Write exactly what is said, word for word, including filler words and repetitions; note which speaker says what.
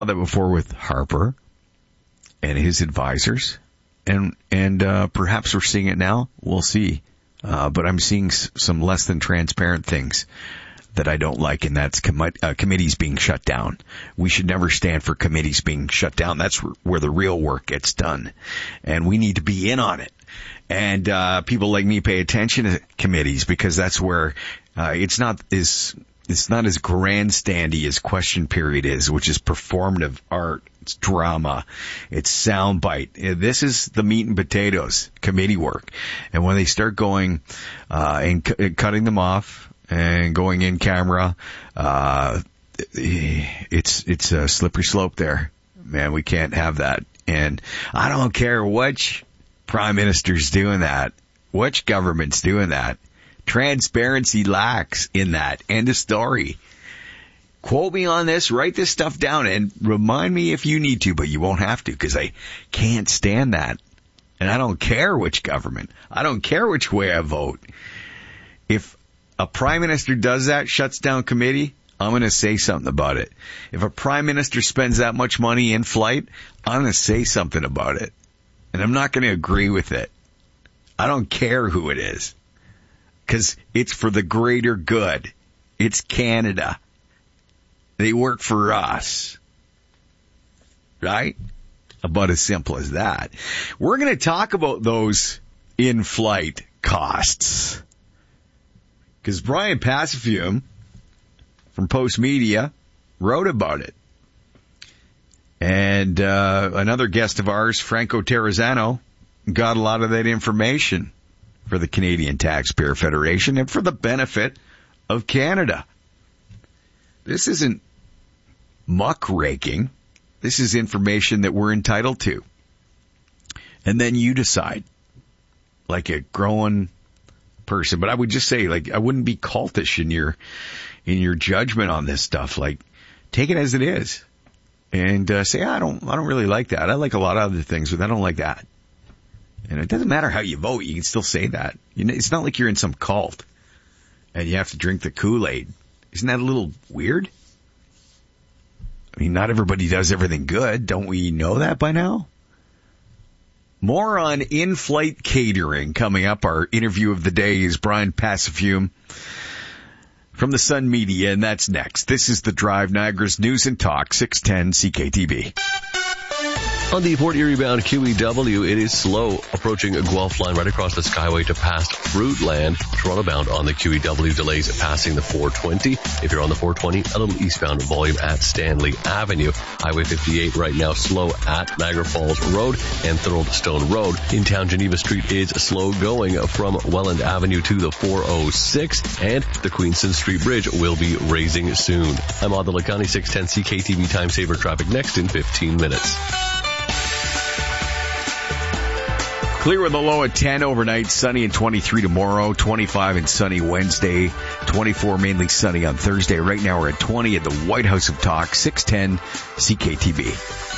Speaker 1: that before with Harper and his advisors, and and uh, perhaps we're seeing it now. We'll see. Uh, but I'm seeing s- some less than transparent things that I don't like, and that's com- uh, committees being shut down. We should never stand for committees being shut down. That's where, where the real work gets done, and we need to be in on it. And uh, people like me pay attention to committees because that's where uh, it's not as it's not as grandstandy as question period is, which is performative art. It's drama. It's soundbite. This is the meat and potatoes, committee work. And when they start going uh, and c- cutting them off and going in camera, uh, it's, it's a slippery slope there. Man, we can't have that. And I don't care which prime minister's doing that, which government's doing that. Transparency lacks in that. End of story. Quote me on this, write this stuff down, and remind me if you need to, but you won't have to because I can't stand that. And I don't care which government. I don't care which way I vote. If a prime minister does that, shuts down committee, I'm going to say something about it. If a prime minister spends that much money in flight, I'm going to say something about it. And I'm not going to agree with it. I don't care who it is. Because it's for the greater good. It's Canada. They work for us. Right? About as simple as that. We're going to talk about those in-flight costs. Because Brian Passafume from Post Media wrote about it. And uh, another guest of ours, Franco Terrazzano, got a lot of that information for the Canadian Taxpayer Federation and for the benefit of Canada. This isn't muckraking. This is information that we're entitled to. And then you decide, like a growing person. But I would just say, like, I wouldn't be cultish in your in your judgment on this stuff. Like, take it as it is, and uh, say, I don't, I don't really like that. I like a lot of other things, but I don't like that. And it doesn't matter how you vote; you can still say that. You know, it's not like you're in some cult and you have to drink the Kool-Aid. Isn't that a little weird? I mean, not everybody does everything good. Don't we know that by now? More on in-flight catering coming up. Our interview of the day is Brian Passafume from the Sun Media, and that's next. This is The Drive, Niagara's News and Talk, six ten C K T B.
Speaker 2: On the Port Erie bound Q E W, it is slow approaching a Guelph line right across the Skyway to past Fruitland. Toronto bound on the Q E W delays passing the four twenty. If you're on the four twenty, a little eastbound volume at Stanley Avenue. Highway fifty-eight right now slow at Niagara Falls Road and Thistledown Road. In town, Geneva Street is slow going from Welland Avenue to the four oh six, and the Queenston Street Bridge will be raising soon. I'm Adil Lakhani, six ten C K T V Time Saver Traffic next in fifteen minutes.
Speaker 1: Clear with a low at ten overnight, sunny and twenty-three tomorrow, twenty-five and sunny Wednesday, twenty-four mainly sunny on Thursday. Right now we're at twenty at the White House of Talk, six ten C K T B.